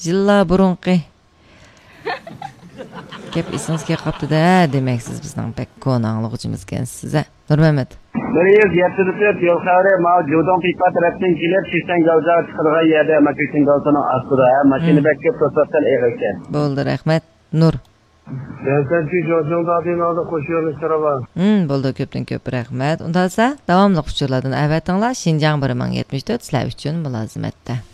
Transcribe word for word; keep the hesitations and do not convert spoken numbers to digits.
Yillar burunqi. Gap esingizga qopdi-da, demak siz bizning pek ko'na anglag'uchimizgansiz. Nur Mehmet. bir yuz yetmiş to'rt yo'l xavri ma Jodon pipa tarafdan kelib, Shishan Gavza chiqargan yerda Makishin Gavzaning ostida mashina bekka to'satdan ekan. Bo'ldi, rahmat. Nur. Yazdanchi Jodon dadinada qo'shilib taravar. Hmm, bo'ldi, ko'pdan ko'p rahmat. Undasa, davomli uchurlardan avatinglar Xinjiang bir ming yetmish to'rt sizlar uchun mulozimatda.